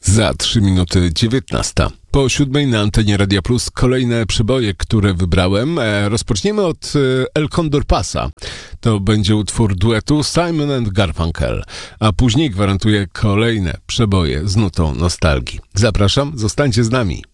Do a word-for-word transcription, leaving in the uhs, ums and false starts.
Za trzy minuty dziewiętnasta. Po siódmej na antenie Radia Plus kolejne przeboje, które wybrałem. E, rozpoczniemy od e, El Condor Pasa. To będzie utwór duetu Simon and Garfunkel, a później gwarantuję kolejne przeboje z nutą nostalgii. Zapraszam, zostańcie z nami.